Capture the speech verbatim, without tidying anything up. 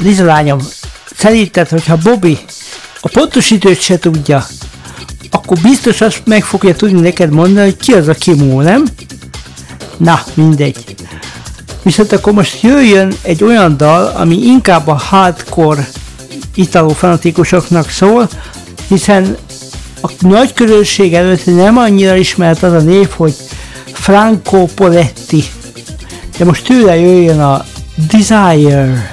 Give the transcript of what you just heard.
Liza lányom, szerinted, hogyha Bobby a pontos időt se tudja, akkor biztos azt meg fogja tudni neked mondani, hogy ki az a Kimó, nem? Na, mindegy. Viszont akkor most jöjjön egy olyan dal, ami inkább a hardcore Italo fanatikusoknak szól, hiszen a nagy közönség előtt nem annyira ismert az a név, hogy Franco Poletti. De most tőle jöjjön a Desire.